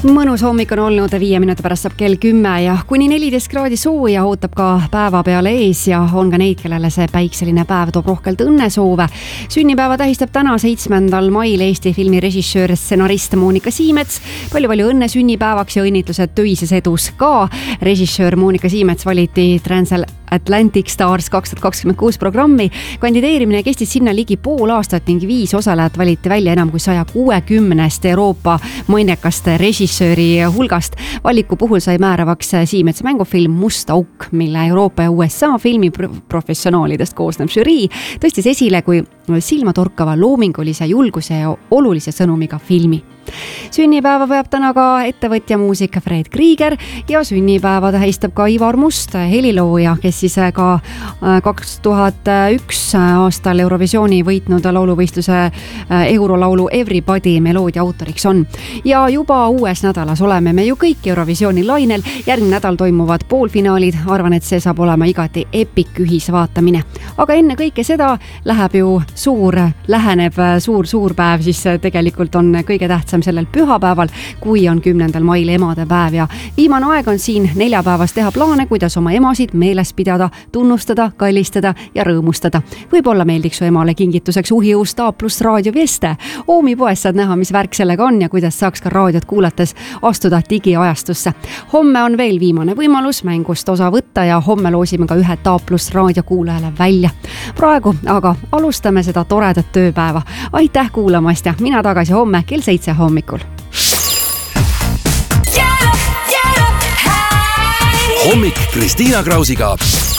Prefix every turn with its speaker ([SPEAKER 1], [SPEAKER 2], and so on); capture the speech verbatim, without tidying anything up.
[SPEAKER 1] Mõnus hommik on olnud, viie minuti pärast saab kell kümme ja kuni neliteist kraadi sooja ootab ka päeva peale ees ja on ka neid, kellele see päikseline päev toob rohkelt õnnesoove. Sünnipäeva tähistab täna seitsmendal mail Eesti filmi režissöör, stsenarist Monika Siimets. Palju-palju õnne sünnipäevaks ja õnnitlused töises edus ka. Režissöör Monika Siimets valiti Transatlantic Stars kaks tuhat kakskümmend kuus programmi. Kandideerimine kestis sinna ligi pool aastat ning viis osalejat valiti välja enam kui saja kuuekümnest Euroopa mainekast režissööri hulgast. Valiku puhul sai määravaks Siimetsa mängufilm Must auk, mille Euroopa ja U S A filmi professionaalidest koosnev žürii tõstis esile kui silmatorkava loomingulise julguse ja olulise sõnumiga filmi. Sünnipäeva veab täna ka ettevõtja muusik Fred Krieger ja sünnipäeva tähistab ka Ivar Must, helilooja, kes siis ka kaks tuhat üks aastal Eurovisiooni võitnud lauluvõistluse eurolaulu Everybody meloodia autoriks on. Ja juba uues nädalas oleme me ju kõik Eurovisiooni lainel. Järgmine nädal toimuvad poolfinaalid. Arvan, et see saab olema igati epic ühisvaatamine. Aga enne kõike seda läheb ju suur, läheneb suur-suur päev, siis tegelikult on kõige tähtsam sellel pühapäeval, kui on kümnendal mail emadepäev ja viimane aeg on siin neljapäevas teha plaane, kuidas oma emasid meeles pidada, tunnustada, kallistada ja rõõmustada. Võib-olla meeldiks su emale kingituseks uhiuus A pluss raadio Vieste. Oomi poes saad näha, mis värk sellega on ja kuidas saaks ka raadiot kuulates astuda digiajastusse. Homme on veel viimane võimalus mängust osa võtta ja homme loosime ka ühe A pluss raadio kuulajale välja. Praegu aga alustame seda toredat tööpäeva. Aitäh kuulamast ja mina tagasi homme kell seitse hommikul.
[SPEAKER 2] Hommik Kristiina Krausiga.